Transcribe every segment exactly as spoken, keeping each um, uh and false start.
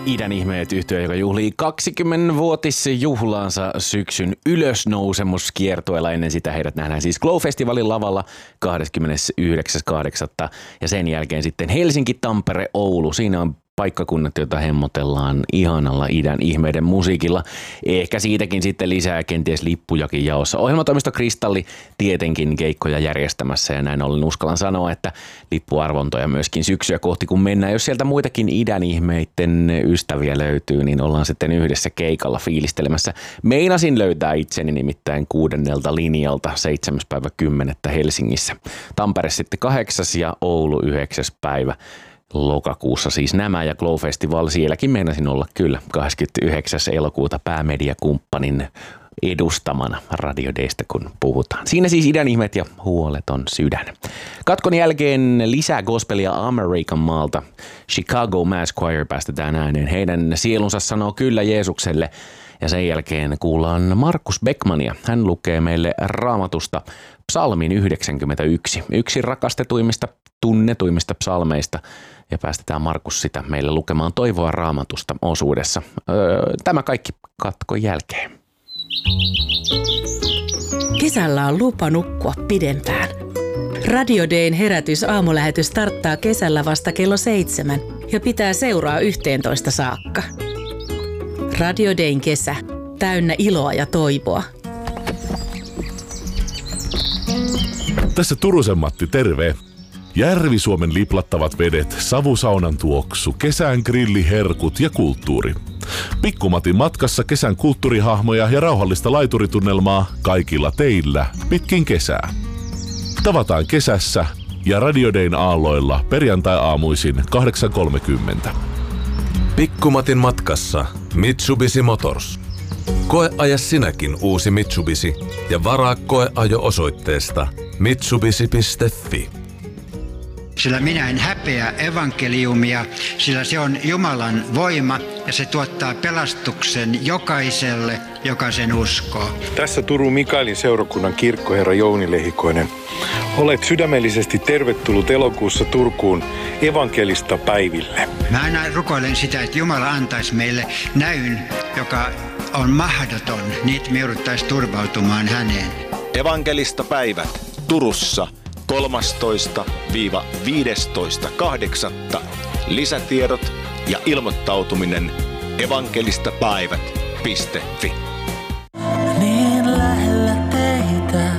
Idän ihmeet -yhtye, joka juhlii kaksikymmenvuotisjuhlaansa syksyn ylösnousemuskiertueella. Ennen sitä heidät nähdään siis Glow-festivaalin lavalla kahdeskymmenesyhdeksäs kahdeksatta ja sen jälkeen sitten Helsinki, Tampere, Oulu. Siinä on paikkakunnat, joita hemmotellaan ihanalla idän ihmeiden musiikilla. Ehkä siitäkin sitten lisää, kenties lippujakin jaossa. Ohjelmatoimisto Kristalli tietenkin keikkoja järjestämässä ja näin ollen uskallan sanoa, että lippuarvontoja myöskin syksyä kohti kun mennään. Jos sieltä muitakin idän ihmeiden ystäviä löytyy, niin ollaan sitten yhdessä keikalla fiilistelemässä. Meinasin löytää itseni nimittäin kuudennelta linjalta seitsemäs päivä kymmenettä Helsingissä. Tampere sitten kahdeksas ja Oulu yhdeksäs päivä. Lokakuussa siis nämä ja Glow Festival, sielläkin meinasin olla kyllä kahdeskymmenesyhdeksäs elokuuta päämediakumppanin edustamana Radio Daystä, kun puhutaan. Siinä siis idän ihmeet ja huoleton sydän. Katkon jälkeen lisää gospelia Amerikan maalta. Chicago Mass Choir päästetään ääneen. Heidän sielunsa sanoo kyllä Jeesukselle. Ja sen jälkeen kuullaan Markus Beckmania. Hän lukee meille Raamatusta psalmin yhdeksänkymmentäyksi. Yksi rakastetuimmista, tunnetuimmista psalmeista. Ja päästetään Markus sitä meille lukemaan Toivoa Raamatusta osuudessa. Öö, tämä kaikki katkon jälkeen. Kesällä on lupa nukkua pidempään. Radio Dayn herätys aamulähetys starttaa kesällä vasta kello seitsemän ja pitää seuraa yhteentoista saakka. Radio Dayn kesä. Täynnä iloa ja toivoa. Tässä Turusen Matti, terve. Järvi-Suomen liplattavat vedet, savusaunan tuoksu, kesän grilliherkut ja kulttuuri. Pikkumatin matkassa kesän kulttuurihahmoja ja rauhallista laituritunnelmaa kaikilla teillä pitkin kesää. Tavataan kesässä ja Radio Dayn aalloilla perjantai-aamuisin kahdeksan kolmekymmentä. Pikkumatin matkassa Mitsubishi Motors. Koeaja sinäkin uusi Mitsubishi ja varaa koeajo osoitteesta mitsubishi piste fi. Sillä minä en häpeä evankeliumia, sillä se on Jumalan voima ja se tuottaa pelastuksen jokaiselle, joka sen uskoo. Tässä Turun Mikaelin seurakunnan kirkkoherra Jouni Lehikoinen. Olet sydämellisesti tervetullut elokuussa Turkuun evankelista päiville. Mä aina rukoilen sitä, että Jumala antaisi meille näyn, joka on mahdoton, niin me jouduttaisiin turvautumaan häneen. Evankelista päivät Turussa kolmastoista viidestoista kahdeksatta. Lisätiedot ja ilmoittautuminen evankelistapäivät piste fi. Niin lähellä teitä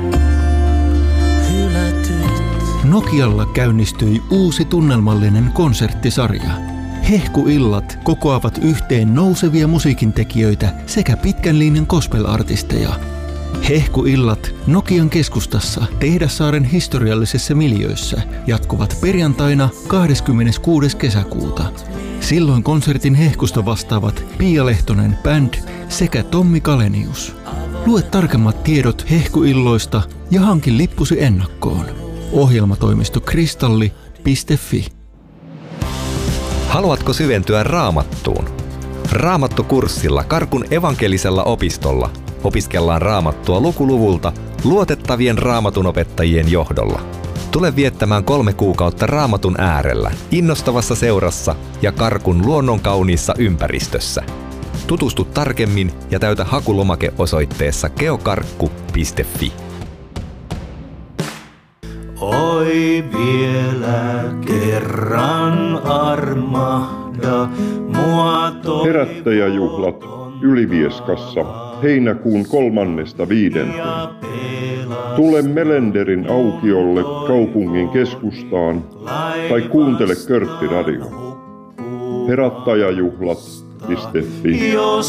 hylätyt. Nokialla käynnistyi uusi tunnelmallinen konserttisarja. Hehkuillat kokoavat yhteen nousevia musiikintekijöitä sekä pitkän linjan gospel-artisteja. Hehkuillat Nokian keskustassa Tehdassaaren historiallisessa miljöössä jatkuvat perjantaina kahdeskymmeneskuudes kesäkuuta. Silloin konsertin hehkusta vastaavat Pia Lehtonen Band sekä Tommi Kalenius. Lue tarkemmat tiedot hehkuilloista ja hankin lippusi ennakkoon. Ohjelmatoimisto kristalli piste fi. Haluatko syventyä Raamattuun? Raamattukurssilla Karkun evankelisella opistolla opiskellaan Raamattua lukuluvulta luotettavien raamatunopettajien johdolla. Tule viettämään kolme kuukautta Raamatun äärellä, innostavassa seurassa ja Karkun luonnonkauniissa ympäristössä. Tutustu tarkemmin ja täytä hakulomake osoitteessa geokarkku piste fi. Oi vielä kerran armahda mua toivoon. Herättäjäjuhlat Ylivieskassa heinäkuun kolmannesta viidenteen. Tule Melenderin aukiolle kaupungin keskustaan tai kuuntele Körtti Radio. Herättäjäjuhlat piste fi.